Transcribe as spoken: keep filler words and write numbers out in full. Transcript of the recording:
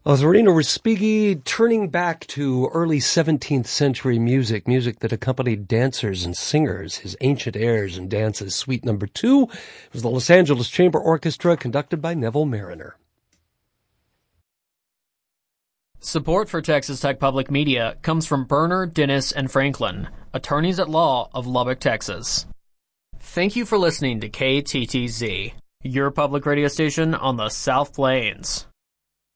Ozarino Respighi turning back to early seventeenth century music, music that accompanied dancers and singers, his ancient airs and dances. Suite number two was the Los Angeles Chamber Orchestra, conducted by Neville Mariner. Support for Texas Tech Public Media comes from Berner, Dennis, and Franklin, attorneys at law of Lubbock, Texas. Thank you for listening to K T T Z, your public radio station on the South Plains.